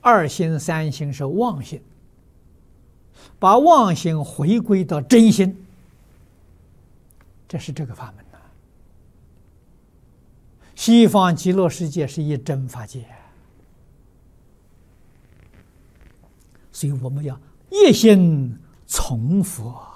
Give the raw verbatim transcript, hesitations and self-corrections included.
二心三心是妄心，把妄心回归到真心，这是这个法门呐。西方极乐世界是一真法界，所以我们要一心从佛。